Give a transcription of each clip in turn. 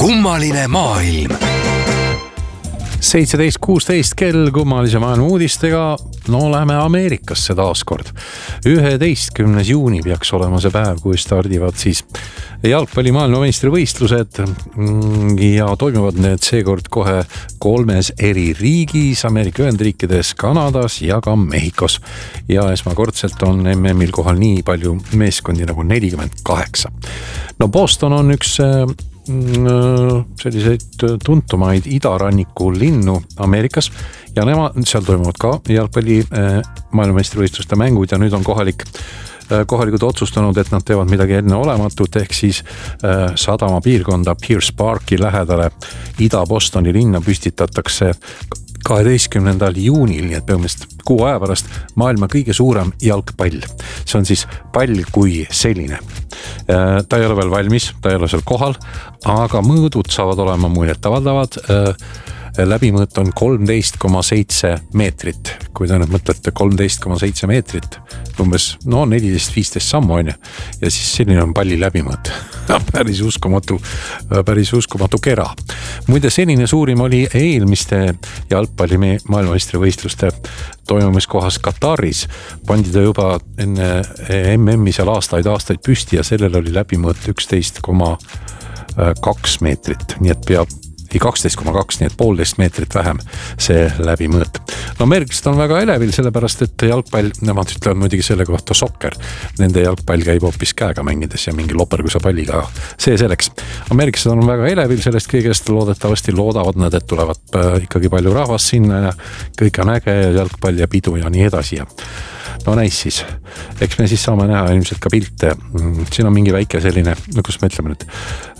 Kummaline maailm. 17.16 kell kummalise maailma uudistega. No lähme Ameerikasse taaskord. 11. juuni peaks olema see päev, kui stardivad siis jalgpalli maailmameistrivõistlused ja toimuvad need seekord kohe 3 eri riigis, Ameerika Ühendriikides, Kanadas ja ka Mehhikos. Ja esmakordselt on MM-il kohal nii palju meeskondi nagu 48. No Boston on üks selliseid tuntumaid idaranniku linnu Ameerikas ja seal toimuvad ka jalgpalli maailmameistrivõistluste mängud ja nüüd on kohalikud otsustanud, et nad teevad midagi enneolematut ehk siis sadama piirkonda Pierce Parki lähedale Ida-Bostoni linna püstitatakse 12. juunil, nii et põhimõtteliselt kuu aja pärast maailma kõige suurem jalgpall. See on siis pall kui selline. Ta ei ole veel valmis, ta ei ole seal kohal, aga mõõdud saavad olema muljetavaldavad. Läbimõõt on 13,7 meetrit. Kui te nüüd mõtlete 13,7 meetrit, umbes 14-15 sammu on ja siis selline on palli läbimõõt. Päris uskumatu kera. Muide, selline suurim oli eelmiste jalgpalli maailmameistrivõistluste toimumiskohas Kataris. Pandi ta juba enne MM-i seal aastaid püsti ja sellel oli läbimõõt 11,2 meetrit, nii et peab 12,2, nii et 1,5 meetrit vähem see läbimõõt. No ameeriklased on väga elevil, sellepärast et jalgpall, nemad ütlevad muidugi selle kohta sokker. Nende jalgpall käib hoopis käega mängides ja mingi lopergusa palliga. See selleks. Ameeriklased on väga elevil sellest kõigest, loodetavasti loodavad nad, et tulevad ikkagi palju rahvast sinna ja kõik on äge ja jalgpall ja pidu ja nii edasi. No näis siis. Eks me siis saame näha ilmselt ka pilte. Siin on mingi väike selline, kus me ütleme nüüd,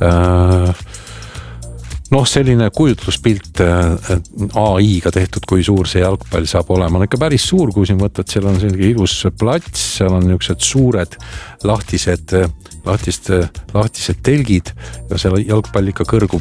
selline kujutluspilt AI-ga tehtud, kui suur see jalgpall saab olema. On ikka päris suur, kui siin võtad, seal on selline ilus plats, seal on niisugused suured lahtised telgid ja seal jalgpall ikka kõrgub